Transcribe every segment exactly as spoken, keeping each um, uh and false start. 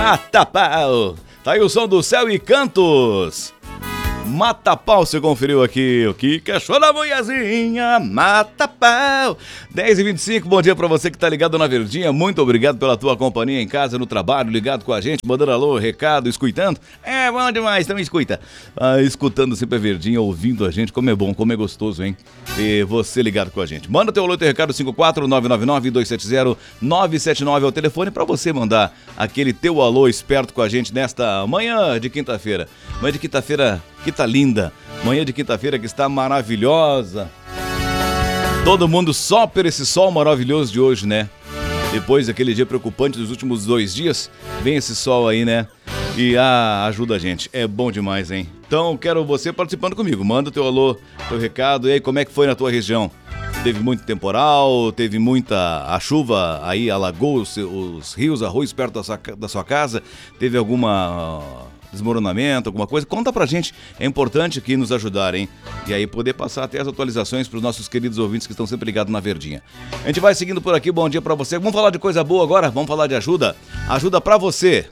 Mata pau. Tá aí o som do Céu e Cantos. Mata pau, você conferiu aqui o que cachorro da mulherzinha, mata pau. dez e vinte e cinco, bom dia pra você que tá ligado na Verdinha. Muito obrigado pela tua companhia em casa, no trabalho, ligado com a gente, mandando alô, recado, escutando. É bom demais, então escuta. Ah, escutando sempre a Verdinha, ouvindo a gente, como é bom, como é gostoso, hein? E você ligado com a gente. Manda teu alô e teu recado, cinco quatro nove nove nove dois sete zero nove sete nove é o telefone pra você mandar aquele teu alô esperto com a gente nesta manhã de quinta-feira. Manhã de quinta-feira que tá linda, manhã de quinta-feira que está maravilhosa. Todo mundo só por esse sol maravilhoso de hoje, né? Depois daquele dia preocupante dos últimos dois dias, vem esse sol aí, né? E ah, ajuda a gente, é bom demais, hein? Então quero você participando comigo, manda teu alô, teu recado, e aí como é que foi na tua região? Teve muito temporal, teve muita a chuva aí, alagou os, os rios, arroios perto da sua, da sua casa, teve alguma... desmoronamento, alguma coisa, conta pra gente, é importante aqui nos ajudarem e aí poder passar até as atualizações pros nossos queridos ouvintes que estão sempre ligados na Verdinha. A gente vai seguindo por aqui, bom dia pra você. Vamos falar de coisa boa agora? Vamos falar de ajuda? Ajuda pra você.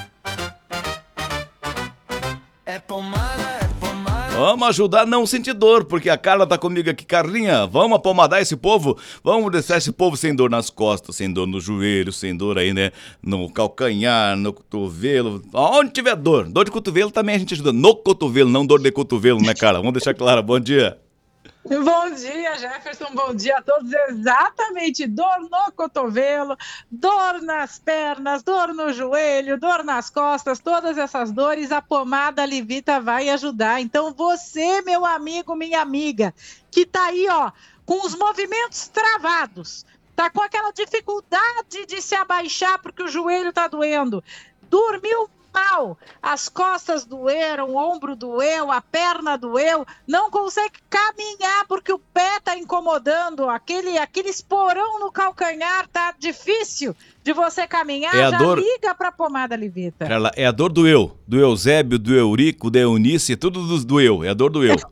É pomada, é pomada. Vamos ajudar a não sentir dor, porque a Carla tá comigo aqui. Carlinha, vamos apomar esse povo? Vamos deixar esse povo sem dor nas costas, sem dor no joelho, sem dor aí, né? No calcanhar, no cotovelo. Onde tiver dor. Dor de cotovelo também a gente ajuda. No cotovelo, não dor de cotovelo, né, Carla? Vamos deixar claro. Bom dia. Bom dia, Jefferson, bom dia a todos. Exatamente, dor no cotovelo, dor nas pernas, dor no joelho, dor nas costas, todas essas dores, a pomada Livita vai ajudar. Então você, meu amigo, minha amiga, que tá aí, ó, com os movimentos travados, tá com aquela dificuldade de se abaixar porque o joelho tá doendo, dormiu mal, as costas doeram, o ombro doeu, a perna doeu, não consegue caminhar porque o pé tá incomodando, aquele, aquele esporão no calcanhar tá difícil de você caminhar, é a já dor... liga pra pomada Livita. Carla, é a dor do eu, do Eusébio, do Eurico, da Eunice, tudo dos do eu, é a dor do eu.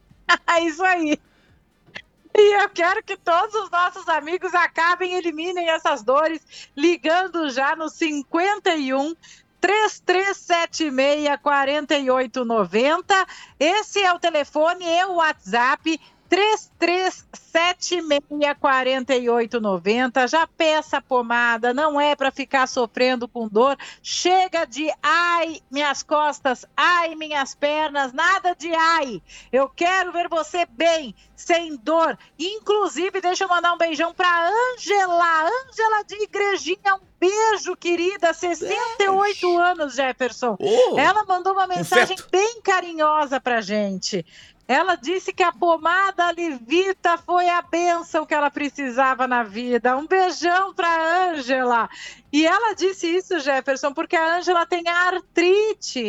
É isso aí. E eu quero que todos os nossos amigos acabem, eliminem essas dores, ligando já no cinquenta e um, três três sete seis, quatro oito nove zero. Esse é o telefone e o WhatsApp três três sete seis, quatro oito nove zero. Já peça a pomada, não é para ficar sofrendo com dor. Chega de ai, minhas costas, ai, minhas pernas, nada de ai. Eu quero ver você bem, sem dor. Inclusive, deixa eu mandar um beijão para Ângela, Ângela de Igrejinha, um beijo, querida, sessenta e oito anos, Jefferson. Oh, Ela mandou uma mensagem feto. bem carinhosa pra gente. Ela disse que a pomada Livita foi a bênção que ela precisava na vida. Um beijão para Ângela. E ela disse isso, Jefferson, porque a Ângela tem artrite.